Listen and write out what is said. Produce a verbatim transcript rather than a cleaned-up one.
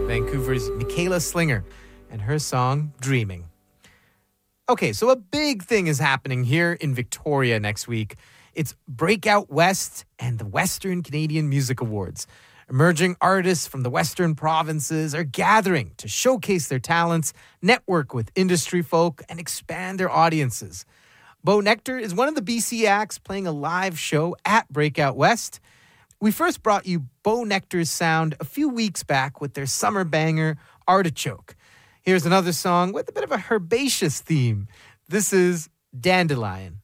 Vancouver's Michaela Slinger and her song, Dreaming. Okay, so a big thing is happening here in Victoria next week. It's Breakout West and the Western Canadian Music Awards. Emerging artists from the Western provinces are gathering to showcase their talents, network with industry folk, and expand their audiences. Bo Nectar is one of the B C acts playing a live show at Breakout West. We first brought you Bo Nectar's sound a few weeks back with their summer banger, Artichoke. Here's another song with a bit of a herbaceous theme. This is Dandelion.